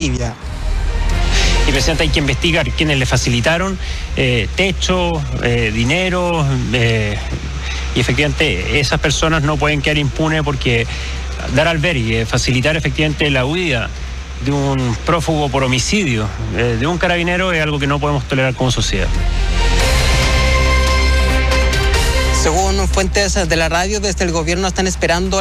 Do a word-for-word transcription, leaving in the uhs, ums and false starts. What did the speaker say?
Valdivia. Y, presidente, hay que investigar quienes le facilitaron eh, techo, eh, dinero, eh, y efectivamente esas personas no pueden quedar impunes, porque dar albergue, facilitar efectivamente la huida de un prófugo por homicidio, eh, de un carabinero, es algo que no podemos tolerar como sociedad. Según fuentes de la radio, desde el gobierno están esperando